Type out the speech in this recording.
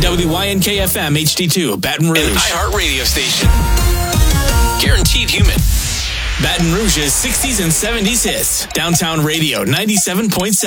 WYNK-FM HD2, Baton Rouge. An iHeart radio station. Guaranteed human. Baton Rouge's 60s and 70s hits. Downtown Radio 97.7.